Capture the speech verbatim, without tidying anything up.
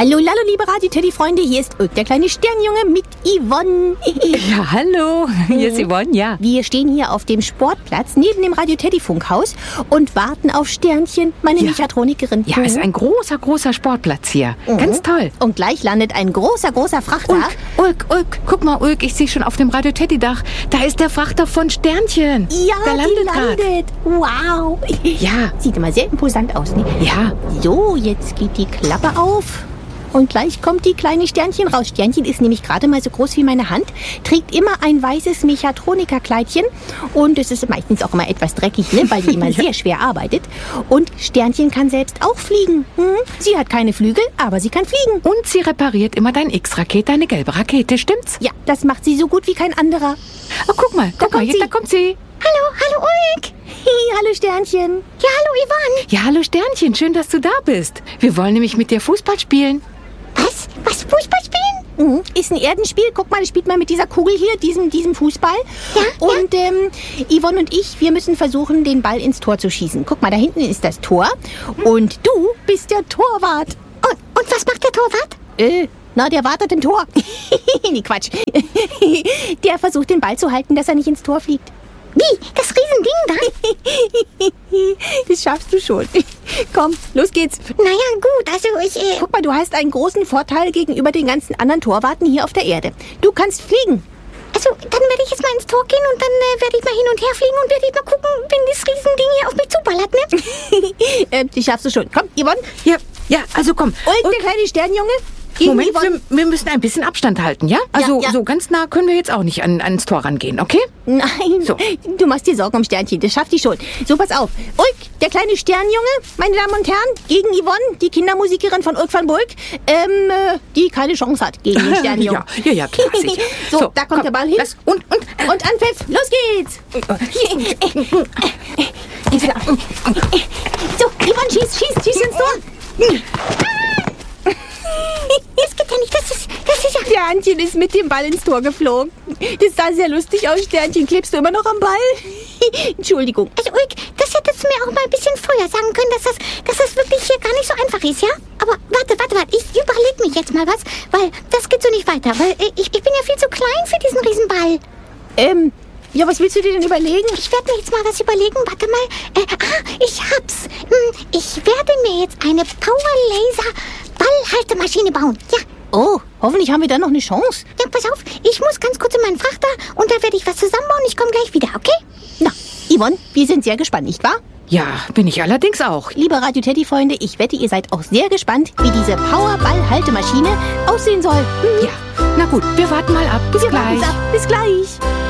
Hallo, hallo, liebe Radio-Teddy-Freunde, hier ist Ulk, der kleine Sternjunge mit Yvonne. Ja, hallo, hier ist Yvonne, ja. Wir stehen hier auf dem Sportplatz neben dem Radio-Teddy-Funkhaus und warten auf Sternchen, meine Ja. Mechatronikerin. Ja, ist ein großer, großer Sportplatz hier. Mhm. Ganz toll. Und gleich landet ein großer, großer Frachter. Ulk, Ulk, Ulk, guck mal, Ulk, ich sehe schon auf dem Radio-Teddy-Dach, da ist der Frachter von Sternchen. Ja, der landet die grad. landet. Wow. Ja. Sieht immer sehr imposant aus, ne? Ja, So, jetzt geht die Klappe auf. Und gleich kommt die kleine Sternchen raus. Sternchen ist nämlich gerade mal so groß wie meine Hand, trägt immer ein weißes Mechatronikerkleidchen und es ist meistens auch immer etwas dreckig, ne, weil sie immer sehr schwer arbeitet. Und Sternchen kann selbst auch fliegen. Hm? Sie hat keine Flügel, aber sie kann fliegen. und sie repariert immer dein X-Rakete, deine gelbe Rakete, stimmt's? Ja, das macht sie so gut wie kein anderer. Oh, guck mal, guck Da mal, kommt jetzt, sie. da kommt sie. Hallo, hallo Ulk. Hey, hallo Sternchen. Ja, hallo Yvonne. Ja, hallo Sternchen, schön, dass du da bist. Wir wollen nämlich mit dir Fußball spielen. Was? Was, Fußball spielen? Mhm. Ist ein Erdenspiel. Guck mal, das spielt man mit dieser Kugel hier, diesem, diesem Fußball. Ja, und ähm, Yvonne und ich, wir müssen versuchen, den Ball ins Tor zu schießen. Guck mal, da hinten ist das Tor. Und du bist der Torwart. Und, und was macht der Torwart? Äh, na, der wartet im Tor. Nee, Quatsch. Der versucht, den Ball zu halten, dass er nicht ins Tor fliegt. Wie? Das Riesending da? Das schaffst du schon. Komm, los geht's. Naja, gut, also ich... Äh, Guck mal, du hast einen großen Vorteil gegenüber den ganzen anderen Torwarten hier auf der Erde. Du kannst fliegen. also, dann werde ich jetzt mal ins Tor gehen und dann äh, werde ich mal hin und her fliegen und werde ich mal gucken, wenn das Riesending hier auf mich zuballert, ne? äh, das schaffst du schon. Komm, Yvonne. Ja, ja, also komm. Und der kleine Sternjunge. Gegen Moment, Yvonne. wir, wir müssen ein bisschen Abstand halten, ja? Also Ja, ja. so ganz nah können wir jetzt auch nicht an, ans Tor rangehen, okay? Nein, So. du machst dir Sorgen um Sternchen. Das schafft die schon. So, pass auf. Ulk, der kleine Sternjunge, meine Damen und Herren, gegen Yvonne, die Kindermusikerin von Ulk van Bulk, ähm, äh, die keine Chance hat gegen den Sternjungen. Ja, ja, ja, klar, sicher. so, So, da kommt komm, der Ball hin. lass- und, und, Und Anpfiff, los geht's. So, Yvonne, schieß, schieß, schieß ins Tor. Das geht ja nicht, das ist, das ist ja... Sternchen ist mit dem Ball ins Tor geflogen. Das sah sehr lustig aus, Sternchen. Klebst du immer noch am Ball? Entschuldigung. Also, Ulk, das hättest du mir auch mal ein bisschen früher sagen können, dass das, dass das wirklich hier gar nicht so einfach ist, ja? Aber warte, warte, warte, ich überlege mich jetzt mal was, weil das geht so nicht weiter, weil äh, ich, ich bin ja viel zu klein für diesen Riesenball. Ähm, ja, was willst du dir denn überlegen? Ich werde mir jetzt mal was überlegen. Warte mal. Äh, ah, ich hab's. Hm, ich werde mir jetzt eine Power-Laser-Ballhaltemaschine bauen. Ja, Oh, hoffentlich haben wir dann noch eine Chance. ja, pass auf. Ich muss ganz kurz in meinen Frachter und da werde ich was zusammenbauen. Ich komme gleich wieder, okay? Na, Yvonne, wir sind sehr gespannt, nicht wahr? ja, bin ich allerdings auch. Liebe Radio-Teddy-Freunde, ich wette, ihr seid auch sehr gespannt, wie diese Powerball-Haltemaschine aussehen soll. Hm, Ja, na gut, wir warten mal ab. Bis wir warten's gleich. ab. Bis gleich.